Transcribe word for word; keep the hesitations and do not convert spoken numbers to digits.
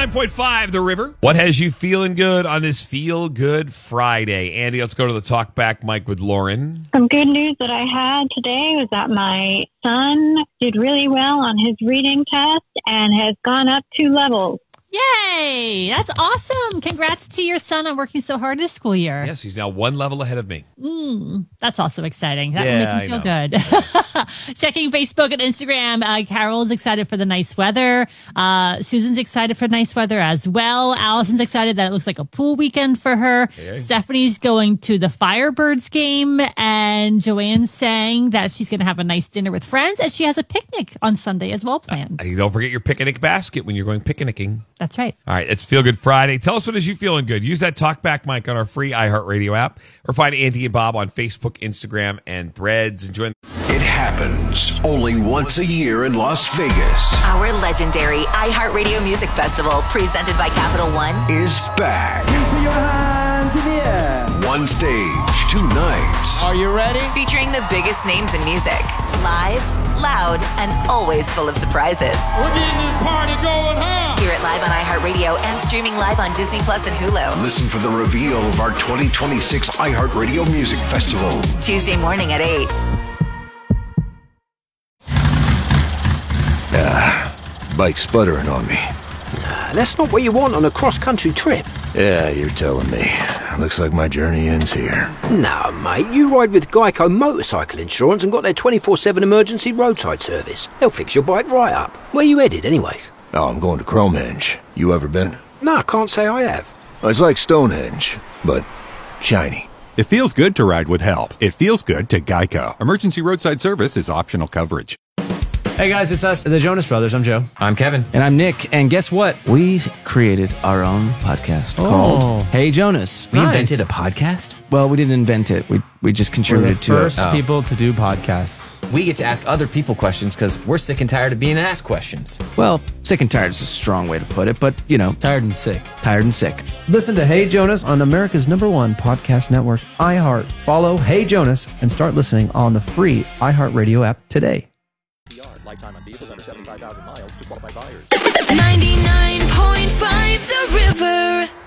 ninety-nine point five The River. What has you feeling good on this Feel Good Friday? Andy, let's go to the talk back mic with Lauren. Some good news that I had today was that my son did really well on his reading test and has gone up two levels. Yay! That's awesome. Congrats to your son on working so hard this school year. Yes, he's now one level ahead of me. Mm, that's also exciting. That Yeah, will make me feel good. Checking Facebook and Instagram. Uh, Carol's excited for the nice weather. Uh, Susan's excited for nice weather as well. Allison's excited that it looks like a pool weekend for her. Okay. Stephanie's going to the Firebirds game. And Joanne's saying that she's going to have a nice dinner with friends. And she has a picnic on Sunday as well planned. Uh, don't forget your picnic basket when you're going picnicking. That's right. All right, it's Feel Good Friday. Tell us what is you feeling good. Use that talkback mic on our free iHeartRadio app or find Andy and Bob on Facebook, Instagram, and Threads. Enjoy. It happens only once a year in Las Vegas. Our legendary iHeartRadio Music Festival, presented by Capital One, Is back. Put your hands in the air. One stage, two nights. Are you ready? featuring the biggest names in music. Live, loud, and always full of surprises. We're getting this party going, huh? Hear it live on iHeartRadio and streaming live on Disney Plus and Hulu. Listen for the reveal of our twenty twenty-six iHeartRadio Music Festival. Tuesday morning at eight. Ah, bike's sputtering on me. Nah, that's not what you want on a cross-country trip. Yeah, you're telling me. Looks like my journey ends here. No, mate, you ride with Geico Motorcycle Insurance and got their twenty-four seven emergency roadside service. They'll fix your bike right up. Where you headed, anyways? Oh, I'm going to Cromenge. You ever been? No, I can't say I have. It's like Stonehenge, but shiny. It feels good to ride with help. It feels good to Geico. Emergency roadside service is optional coverage. Hey guys, it's us, the Jonas Brothers. I'm Joe. I'm Kevin. And I'm Nick. And guess what? We created our own podcast Oh. called Hey Jonas. We Nice. invented a podcast? Well, we didn't invent it. We we just contributed to first it. people to do podcasts. We get to ask other people questions because we're sick and tired of being asked questions. Well, sick and tired is a strong way to put it, but you know, tired and sick. Tired and sick. Listen to Hey Jonas on America's number one podcast network, iHeart. Follow Hey Jonas and start listening on the free iHeartRadio app today. Lifetime on vehicles under seventy-five thousand miles to qualified buyers. ninety-nine point five The River.